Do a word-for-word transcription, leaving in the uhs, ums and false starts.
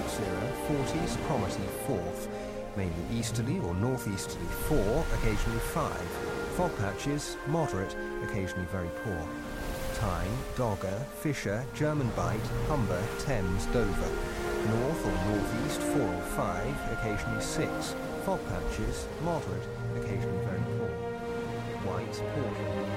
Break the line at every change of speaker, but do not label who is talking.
cirrus, forties, cromarty, fourth. Mainly easterly or northeasterly, four, occasionally five. Fog patches, moderate, occasionally very poor. Tyne, Dogger, Fisher, German Bight, Humber, Thames, Dover. North or northeast, four or five, occasionally six. Fog patches, moderate, occasionally very poor. White, poor.